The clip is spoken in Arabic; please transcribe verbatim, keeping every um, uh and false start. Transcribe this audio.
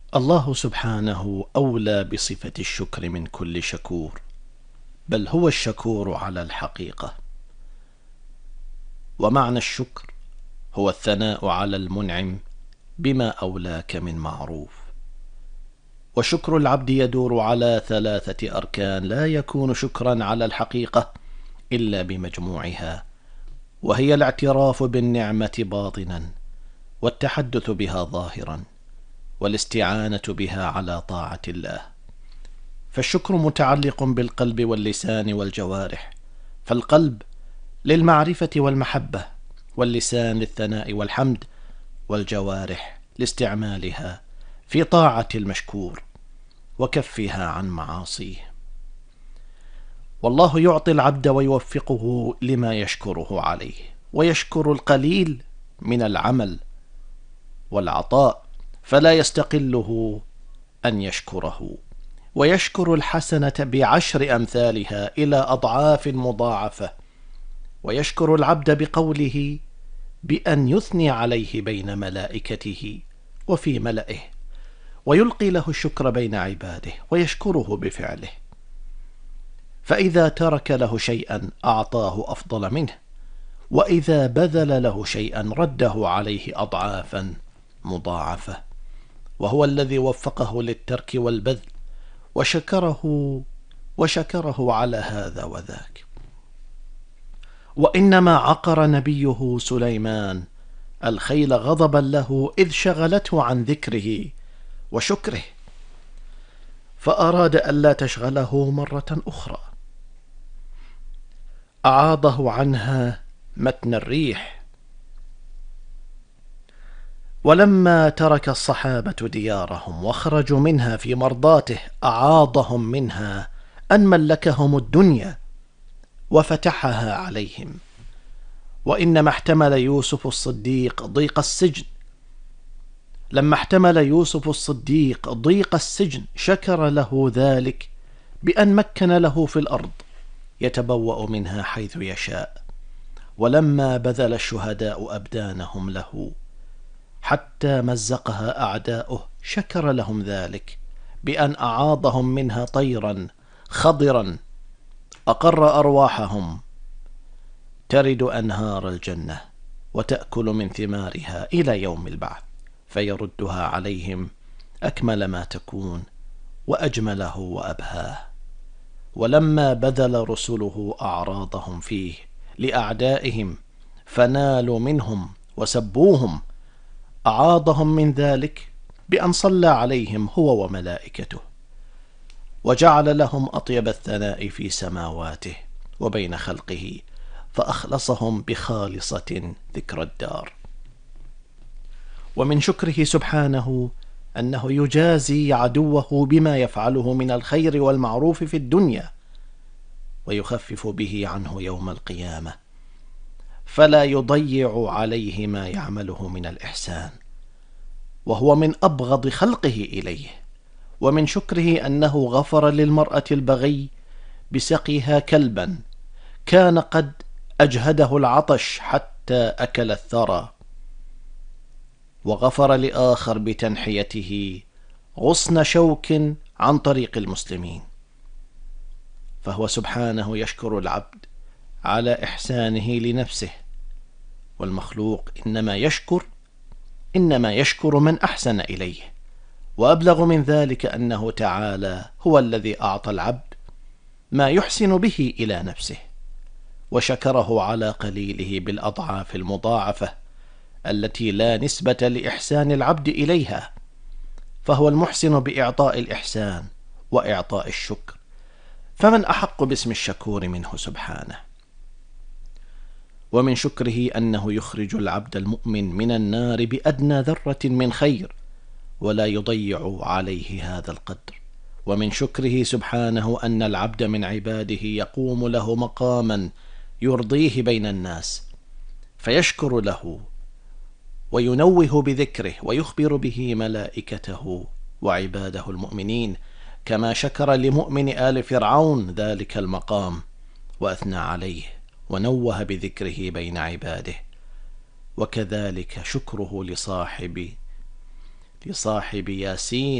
الله سبحانه أولى بصفة الشكر من كل شكور، بل هو الشكور على الحقيقة. ومعنى الشكر هو الثناء على المنعم بما أولاك من معروف. وشكر العبد يدور على ثلاثة أركان لا يكون شكرا على الحقيقة إلا بمجموعها، وهي الاعتراف بالنعمة باطنا، والتحدث بها ظاهرا، والاستعانة بها على طاعة الله. فالشكر متعلق بالقلب واللسان والجوارح، فالقلب للمعرفة والمحبة، واللسان للثناء والحمد، والجوارح لاستعمالها في طاعة المشكور وكفها عن معاصيه. والله يعطي العبد ويوفقه لما يشكره عليه، ويشكر القليل من العمل والعطاء فلا يستقله أن يشكره، ويشكر الحسنة بعشر أمثالها إلى أضعاف مضاعفة، ويشكر العبد بقوله بأن يثني عليه بين ملائكته وفي ملئه، ويلقي له الشكر بين عباده ويشكره بفعله. فإذا ترك له شيئا أعطاه أفضل منه، وإذا بذل له شيئا رده عليه أضعافا مضاعفة، وهو الذي وفقه للترك والبذل وشكره وشكره على هذا وذاك. وإنما عقر نبيه سليمان الخيل غضبا له إذ شغلته عن ذكره وشكره، فأراد ألا تشغله مرة أخرى، أعاضه عنها متن الريح. ولما ترك الصحابة ديارهم وخرجوا منها في مرضاته أعاضهم منها أن ملكهم الدنيا وفتحها عليهم. وإنما احتمل يوسف الصديق ضيق السجن لما احتمل يوسف الصديق ضيق السجن شكر له ذلك بأن مكن له في الأرض يتبوأ منها حيث يشاء. ولما بذل الشهداء أبدانهم له حتى مزقها أعداؤه شكر لهم ذلك بأن أعاضهم منها طيرا خضرا أقر أرواحهم ترد أنهار الجنة وتأكل من ثمارها إلى يوم البعث، فيردها عليهم أكمل ما تكون وأجمله وأبهاه. ولما بذل رسله أعراضهم فيه لأعدائهم فنالوا منهم وسبوهم أعاضهم من ذلك بأن صلى عليهم هو وملائكته، وجعل لهم أطيب الثناء في سماواته وبين خلقه، فأخلصهم بخالصة ذكر الدار. ومن شكره سبحانه أنه يجازي عدوه بما يفعله من الخير والمعروف في الدنيا، ويخفف به عنه يوم القيامة، فلا يضيع عليه ما يعمله من الإحسان، وهو من أبغض خلقه إليه. ومن شكره أنه غفر للمرأة البغي بسقيها كلبا كان قد أجهده العطش حتى أكل الثرى، وغفر لآخر بتنحيته غصن شوك عن طريق المسلمين. فهو سبحانه يشكر العبد على إحسانه لنفسه، والمخلوق إنما يشكر إنما يشكر من أحسن إليه. وأبلغ من ذلك أنه تعالى هو الذي أعطى العبد ما يحسن به إلى نفسه، وشكره على قليله بالأضعاف المضاعفة التي لا نسبة لإحسان العبد إليها، فهو المحسن بإعطاء الإحسان وإعطاء الشكر، فمن أحق باسم الشكور منه سبحانه. ومن شكره أنه يخرج العبد المؤمن من النار بأدنى ذرة من خير ولا يضيع عليه هذا القدر. ومن شكره سبحانه أن العبد من عباده يقوم له مقاما يرضيه بين الناس فيشكر له وينوه بذكره ويخبر به ملائكته وعباده المؤمنين، كما شكر لمؤمن آل فرعون ذلك المقام وأثنى عليه ونوه بذكره بين عباده. وكذلك شكره لصاحب لصاحب ياسين